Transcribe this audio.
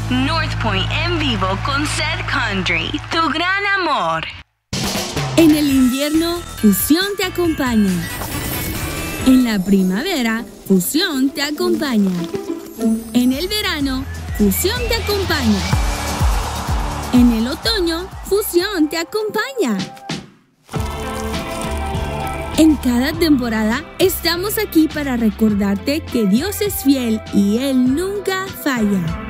North Point en vivo con Seth Country, tu gran amor. En el invierno, Fusión te acompaña. En la primavera, Fusión te acompaña. En el verano, Fusión te acompaña. En el otoño, Fusión te acompaña. En cada temporada, estamos aquí para recordarte que Dios es fiel y Él nunca falla.